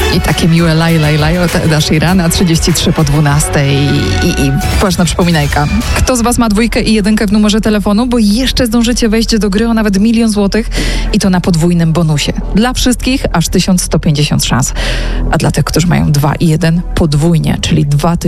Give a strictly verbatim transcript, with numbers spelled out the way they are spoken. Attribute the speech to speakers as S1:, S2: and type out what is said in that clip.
S1: I takie miłe laj, laj, laj od Eda Sheerana, trzydzieści trzy po dwunastej. I, i ważna przypominajka. Kto z was ma dwójkę i jedynkę w numerze telefonu? Bo jeszcze zdążycie wejść do gry o nawet milion złotych i to na podwójnym bonusie. Dla wszystkich aż tysiąc sto pięćdziesiąt szans. A dla tych, którzy mają dwa i jeden, podwójnie, czyli dwa tysiące